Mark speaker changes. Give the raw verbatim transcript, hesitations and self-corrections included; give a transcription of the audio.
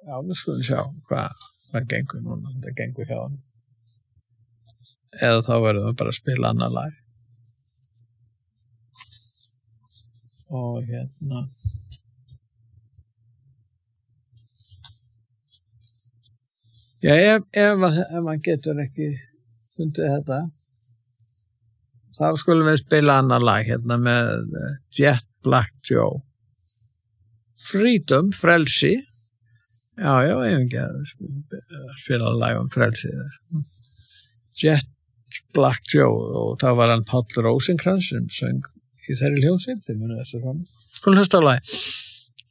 Speaker 1: Já, við skulum sjá hvað það gengur núna, það gengur hjá hann. Eða þá verðum við bara að spila annar lag. Og hérna... Já, ef, ef, ef man getur ekki fundið þetta, þá skulum við spila annar lag hérna með Jet Black Joe. Freedom, frelsi. Já, já, ef ekki að spila lag um frelsi. Jet Black Joe, og þá var hann Páll Rósinkrans sem söng í þeirri hljómsveit, þeir munu þessu fram. Skulum hlusta á lagi.